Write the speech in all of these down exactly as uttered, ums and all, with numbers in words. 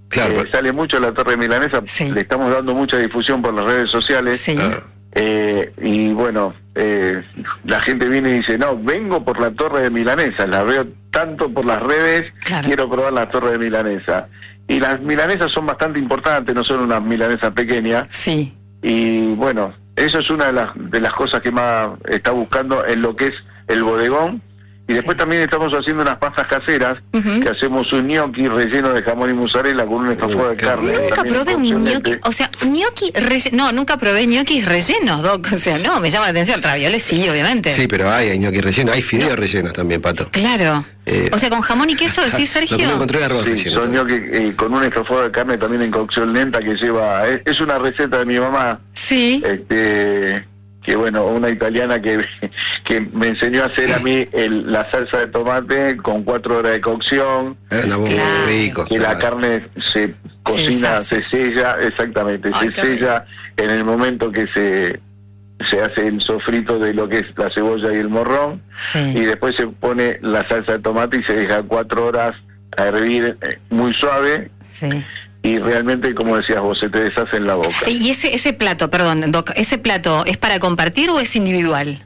Claro. Eh, sale mucho la torre milanesa, Sí. le estamos dando mucha difusión por las redes sociales. Sí. Ah. Eh, y bueno, eh, la gente viene y dice, no, vengo por la torre de milanesa, la veo tanto por las redes, Claro. quiero probar la torre de milanesa. Y las milanesas son bastante importantes, no son unas milanesas pequeñas. Sí. Y bueno, eso es una de las, de las cosas que más está buscando en lo que es el bodegón. Y después Sí. también estamos haciendo unas pastas caseras, Ujú. que hacemos un gnocchi relleno de jamón y mozzarella con un estofado de qué carne. Nunca también probé un coccionete. gnocchi, o sea, gnocchi relleno, no, nunca probé gnocchis rellenos, Doc, o sea, no, me llama la atención, ravioles sí, obviamente. Sí, pero hay, hay gnocchi relleno, hay fideos rellenos también, Pato. Claro, Eh, o sea, con jamón y queso, ¿decís, Lo que Sergio? me encontré de arroz Sí, relleno. son gnocchi eh, con un estofado de carne también en cocción lenta que lleva... Es, es una receta de mi mamá, Sí, este que bueno, una italiana que, que me enseñó a hacer a mí el, la salsa de tomate con cuatro horas de cocción, Eh, una bomba, Claro. rico. que la claro. carne se cocina, deshace. se sella, exactamente, Ay, se qué sella en el momento que se, se hace el sofrito de lo que es la cebolla y el morrón, y sí, después se pone la salsa de tomate y se deja cuatro horas a hervir eh, muy suave, sí. y realmente, como decías vos, se te deshace en la boca. Y ese ese plato, perdón, Doc, ¿ese plato es para compartir o es individual?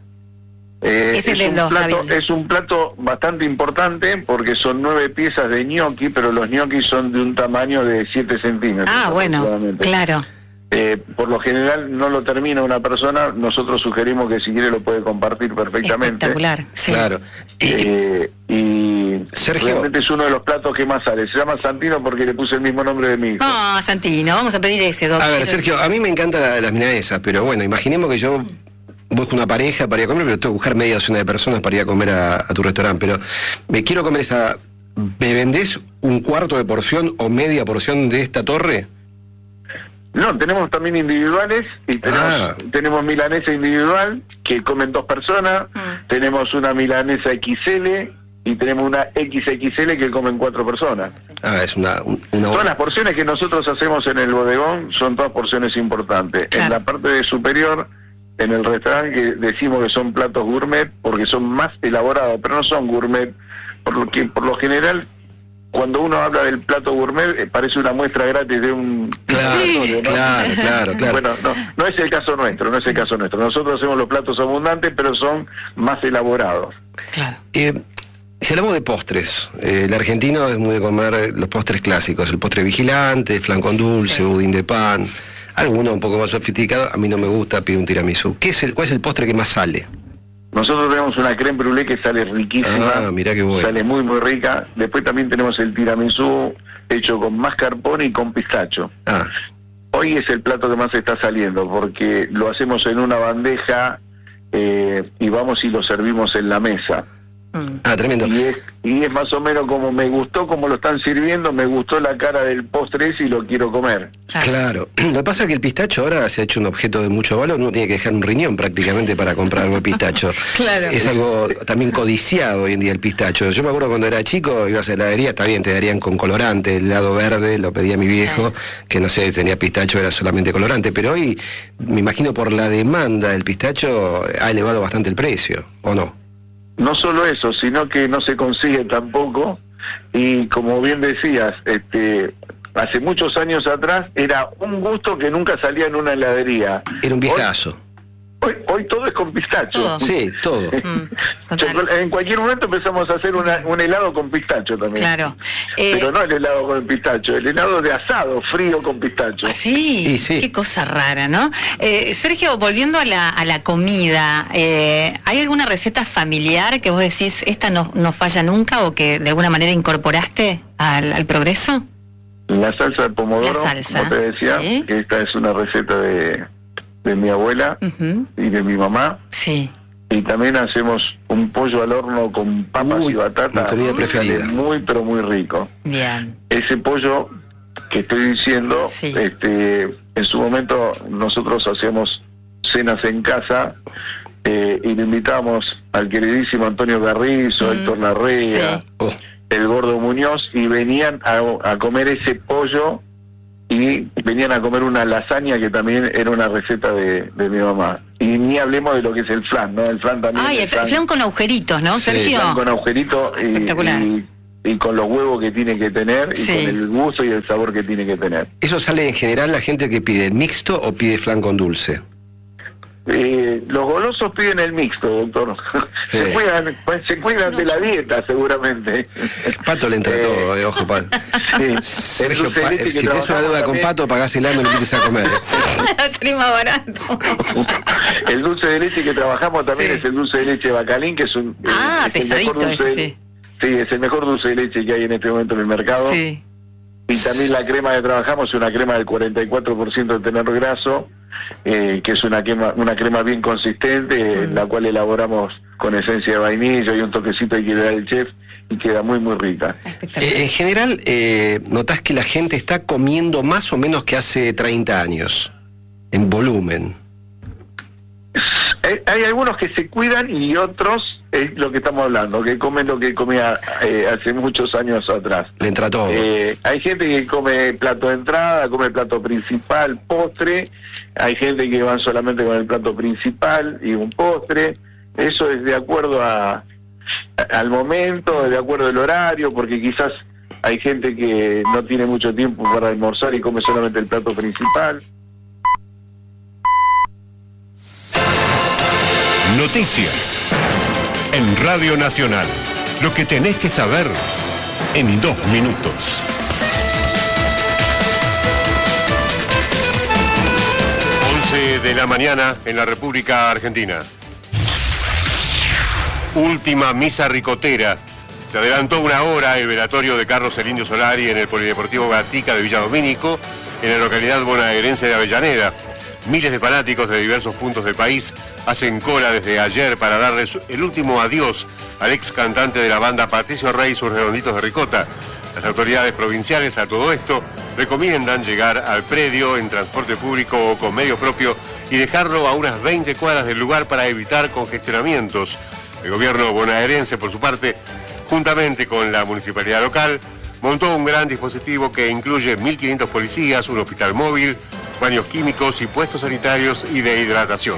Eh, Ese es, de un los plato, ravioles. es un plato bastante importante porque son nueve piezas de gnocchi, pero los gnocchi son de un tamaño de siete centímetros. Ah, bueno, aproximadamente. claro. Eh, por lo general no lo termina una persona, nosotros sugerimos que si quiere lo puede compartir perfectamente. Espectacular, sí. Claro. Y, Eh, y Sergio. realmente es uno de los platos que más sale. Se llama Santino porque le puse el mismo nombre de mi hijo. Ah, Santino, vamos a pedir ese, Doc. a ver, Quiero Sergio, a mí me encantan la- las milanesas, pero bueno, imaginemos que yo busco una pareja para ir a comer, pero tengo que buscar media docena de personas para ir a comer a, a tu restaurante, pero me quiero comer esa... ¿Me vendés un cuarto de porción o media porción de esta torre? No, tenemos también individuales y tenemos, Ah. tenemos milanesa individual que comen dos personas, Mm. tenemos una milanesa equis ele y tenemos una equis equis ele que comen cuatro personas. Ah, es una... un- una Todas las porciones que nosotros hacemos en el bodegón son todas porciones importantes. Claro. En la parte de superior, en el restaurante, que decimos que son platos gourmet porque son más elaborados, pero no son gourmet, por lo que por lo general cuando uno habla del plato gourmet eh, parece una muestra gratis de un... Claro, ¿no? claro, claro, claro. Bueno, no, no es el caso nuestro, no es el caso nuestro. Nosotros hacemos los platos abundantes, pero son más elaborados. Claro. Eh, si hablamos de postres, eh, el argentino es muy de comer eh, los postres clásicos, el postre vigilante, flan con dulce, Sí. budín de pan, alguno un poco más sofisticado, a mí no me gusta, pido un tiramisú. ¿Qué es el, ¿Cuál es el postre que más sale? Nosotros tenemos una crème brûlée que sale riquísima, Ah, mirá qué bueno. sale muy muy rica. Después también tenemos el tiramisú hecho con mascarpone y con pistacho. Ah, Hoy es el plato que más está saliendo porque lo hacemos en una bandeja eh, y vamos y lo servimos en la mesa. Mm. ah, tremendo. Y es, y es más o menos como me gustó como lo están sirviendo, me gustó la cara del postre ese y lo quiero comer. Claro. Lo que pasa es que el pistacho ahora se ha hecho un objeto de mucho valor, uno tiene que dejar un riñón prácticamente para comprar algo de pistacho. Claro. Es algo también codiciado hoy en día el pistacho. Yo me acuerdo cuando era chico, ibas a la heladería, está bien, te darían con colorante, el helado verde, lo pedía mi viejo, que no sé, tenía pistacho, era solamente colorante, pero hoy me imagino por la demanda del pistacho ha elevado bastante el precio, ¿o no? No solo eso, sino que no se consigue tampoco, y como bien decías, este hace muchos años atrás era un gusto que nunca salía en una heladería. Era un viejazo. Hoy, hoy todo es con pistacho. Todo. Sí, todo. Mm, total. Chocolate- En cualquier momento empezamos a hacer una- un helado con pistacho también. Claro. Eh, Pero no el helado con el pistacho, el helado de asado frío con pistacho. Sí, Y sí. qué cosa rara, ¿no? Eh, Sergio, volviendo a la, a la comida, eh, ¿hay alguna receta familiar que vos decís, esta no, no falla nunca o que de alguna manera incorporaste al, al progreso? La salsa de pomodoro, La salsa, como te decía, sí. que esta es una receta de, de mi abuela Ujú, y de mi mamá. sí. Y también hacemos un pollo al horno con papas Uy, y batata. mi comida que preferida. sale muy, pero muy rico. Bien. Ese pollo que estoy diciendo, Sí. este, en su momento nosotros hacíamos cenas en casa eh, y le invitábamos al queridísimo Antonio Carrizo, Mm, Héctor Larrea, sí. Oh, el Gordo Muñoz, y venían a, a comer ese pollo y venían a comer una lasaña que también era una receta de, de mi mamá. Y ni hablemos de lo que es el flan, ¿no? El flan también. Ay, el flan- flan con agujeritos, ¿no, Sí, Sergio? flan con agujerito y, Espectacular. y y con los huevos que tiene que tener y Sí. con el gusto y el sabor que tiene que tener. ¿Eso sale en general la gente que pide mixto o pide flan con dulce? Eh, los golosos piden el mixto, doctor. Sí. Se cuidan, pues, se cuidan No, de la yo- dieta, seguramente. Pato le entra Eh, todo, eh, ojo, Pato. Sí. El Sergio, dulce de pa- leche que si tenés una trabajamos deuda con también- Pato, pagás el año y lo invites a comer. Salí más barato. El dulce de leche que trabajamos también Sí. es el dulce de leche Bacalín, que es un... Ah, es el mejor pesadito dulce ese, de- sí. Sí, es el mejor dulce de leche que hay en este momento en el mercado. Sí. Y también la crema que trabajamos es una crema del cuarenta y cuatro por ciento de tenor graso, eh, que es una crema, una crema bien consistente, eh, Mm. la cual elaboramos con esencia de vainilla y un toquecito que le da el chef y queda muy muy rica. Espectacular. Eh, en general, eh, notás que la gente está comiendo más o menos que hace treinta años, en volumen. Hay, hay algunos que se cuidan y otros, es lo que estamos hablando, que comen lo que comía eh, hace muchos años atrás. Le entra todo. Eh, hay gente que come plato de entrada, come plato principal, postre. Hay gente que van solamente con el plato principal y un postre. Eso es de acuerdo a, a- al momento, de acuerdo al horario, porque quizás hay gente que no tiene mucho tiempo para almorzar y come solamente el plato principal. Noticias en Radio Nacional. Lo que tenés que saber en dos minutos. once de la mañana en la República Argentina. Última misa ricotera. Se adelantó una hora el velatorio de Carlos el Indio Solari en el Polideportivo Gatica de Villa Domínico, en la localidad bonaerense de Avellaneda. Miles de fanáticos de diversos puntos del país hacen cola desde ayer para darle el último adiós al ex cantante de la banda Patricio Rey y sus redonditos de ricota. Las autoridades provinciales a todo esto recomiendan llegar al predio en transporte público o con medio propio y dejarlo a unas veinte cuadras del lugar para evitar congestionamientos. El gobierno bonaerense, por su parte, juntamente con la municipalidad local, montó un gran dispositivo que incluye mil quinientos policías, un hospital móvil, baños químicos y puestos sanitarios y de hidratación.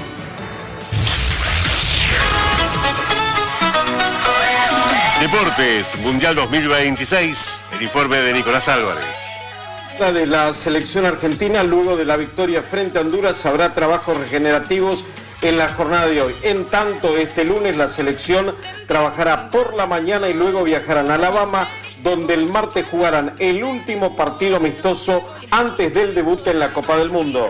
Deportes, Mundial dos mil veintiséis, el informe de Nicolás Álvarez. De la selección argentina, luego de la victoria frente a Honduras, habrá trabajos regenerativos en la jornada de hoy. En tanto, este lunes la selección trabajará por la mañana y luego viajarán a Alabama, donde el martes jugarán el último partido amistoso antes del debut en la Copa del Mundo.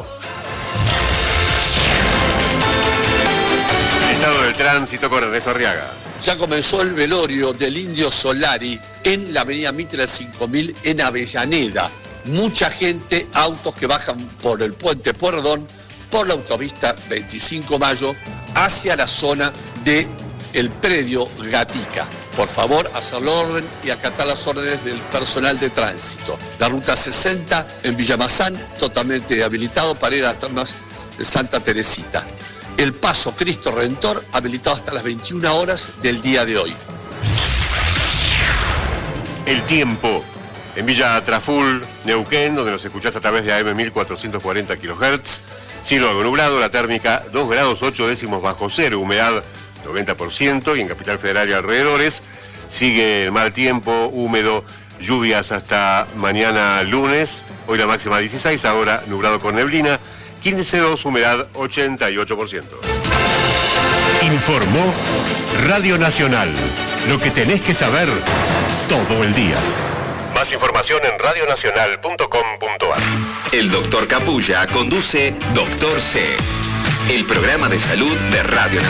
El estado del tránsito con Ernesto Arriaga. Ya comenzó el velorio del Indio Solari en la avenida Mitre cinco mil en Avellaneda. Mucha gente, autos que bajan por el puente Pueyrredón, por la autopista veinticinco de mayo, hacia la zona del predio Gatica. Por favor, hacer el orden y acatar las órdenes del personal de tránsito. La ruta sesenta en Villamazán, totalmente habilitado para ir a las termas de Santa Teresita. El paso Cristo Redentor, habilitado hasta las veintiuna horas del día de hoy. El tiempo. En Villa Traful, Neuquén, donde nos escuchás a través de A M mil cuatrocientos cuarenta kilohertz. Cielo algo nublado, la térmica dos grados ocho décimos bajo cero, humedad noventa por ciento, y en Capital Federal y alrededores sigue el mal tiempo, húmedo, lluvias hasta mañana lunes. Hoy la máxima dieciséis, ahora nublado con neblina, quince dos, humedad ochenta y ocho por ciento. Informó Radio Nacional. Lo que tenés que saber todo el día. Más información en radionacional punto com punto a r. El doctor Capulla conduce Doctor C, el programa de salud de Radio Nacional.